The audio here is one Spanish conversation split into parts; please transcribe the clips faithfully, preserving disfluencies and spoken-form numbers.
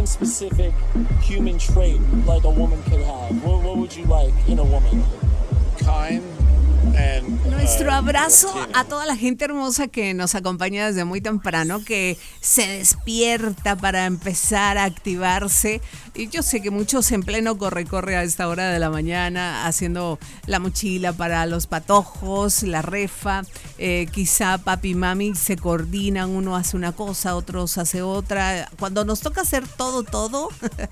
one specific human trait like a woman could have, what, what would you like in a woman? Kind. And, Nuestro uh, abrazo Latina. a toda la gente hermosa que nos acompaña desde muy temprano, que se despierta para empezar a activarse. Y yo sé que muchos en pleno corre-corre a esta hora de la mañana, haciendo la mochila para los patojos, la refa. Eh, quizá papi y mami se coordinan, uno hace una cosa, otros hace otra. Cuando nos toca hacer todo, todo,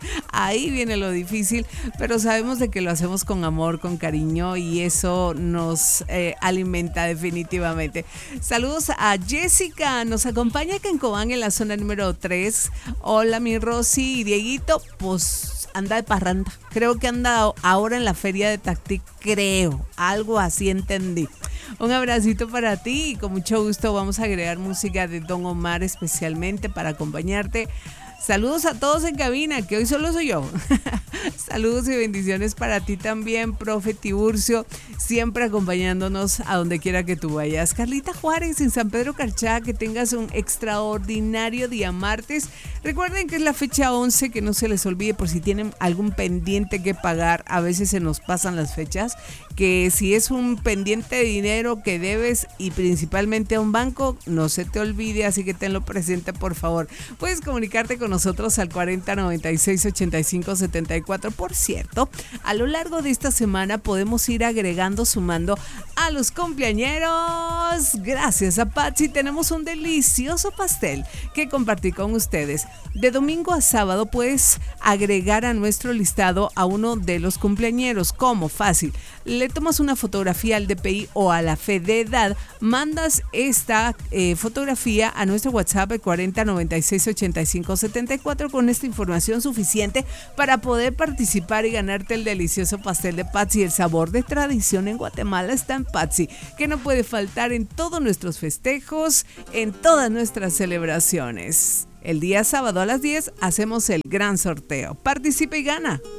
ahí viene lo difícil. Pero sabemos de que lo hacemos con amor, con cariño, y eso nos eh, alimenta definitivamente. Saludos a Jessica, nos acompaña acá en Cobán en la zona número tres. Hola mi Rosy y Dieguito, pues anda de parranda. Creo que anda ahora en la feria de Tactic, creo, algo así entendí. Un abracito para ti y con mucho gusto vamos a agregar música de Don Omar especialmente para acompañarte. Saludos a todos en cabina, que hoy solo soy yo. Saludos y bendiciones para ti también, profe Tiburcio, siempre acompañándonos a donde quiera que tú vayas. Carlita Juárez en San Pedro Carchá, que tengas un extraordinario día martes. Recuerden que es la fecha once, que no se les olvide por si tienen algún pendiente que pagar. A veces se nos pasan las fechas, que si es un pendiente de dinero que debes y principalmente a un banco, no se te olvide, así que tenlo presente por favor. Puedes comunicarte con nosotros al cuarenta noventa y seis ochenta y cinco setenta y cuatro. Por cierto, a lo largo de esta semana podemos ir agregando, sumando a los cumpleañeros. Gracias a Patsy tenemos un delicioso pastel que compartir con ustedes. De domingo a sábado puedes agregar a nuestro listado a uno de los cumpleañeros. ¿Cómo? Fácil. Le tomas una fotografía al D P I o a la fe de edad, mandas esta eh, fotografía a nuestro WhatsApp el cuarenta noventa y seis ochenta y cinco setenta y cuatro con esta información suficiente para poder participar y ganarte el delicioso pastel de Patsy. El sabor de tradición en Guatemala está en Patsy, que no puede faltar en todos nuestros festejos, en todas nuestras celebraciones. El día sábado a las diez hacemos el gran sorteo. Participa y gana.